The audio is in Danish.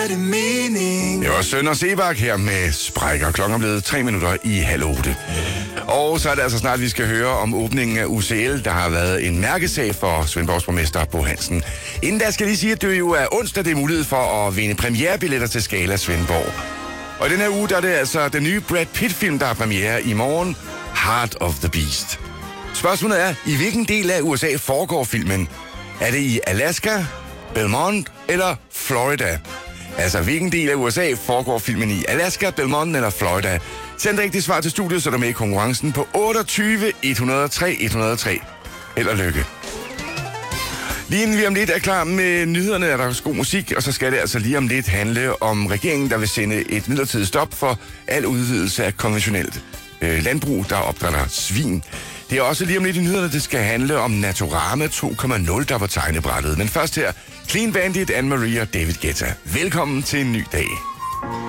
Det var Sønder Sebak her med Sprækker. Klokken er blevet 3 minutter i 7:30. Og så er det altså snart, vi skal høre om åbningen af UCL, der har været en mærkesag for Svendborgs borgmester Bo Hansen. Inden da skal jeg lige sige, at det jo er onsdag, det er mulighed for at vinde premierebilletter til Scala Svendborg. Og i den her uge, der er det altså den nye Brad Pitt-film, der har premiere i morgen, Heart of the Beast. Spørgsmålet er, i hvilken del af USA foregår filmen? Er det i Alaska, Belmont eller Florida? Altså, hvilken del af USA foregår filmen i? Alaska, Belmont eller Florida? Send rigtigt svar til studiet, så er du med i konkurrencen på 28 103 103. Held og lykke. Lige inden vi om lidt er klar med nyhederne, er der god musik, og så skal det altså lige om lidt handle om regeringen, der vil sende et midlertidigt stop for al udvidelse af konventionelt landbrug, der opdrætter svin. Det er også lige om lidt i nyhederne, det skal handle om Naturama 2.0, der var tegnebrættet. Men først her, Clean Bandit, Anne-Marie og David Guetta. Velkommen til en ny dag.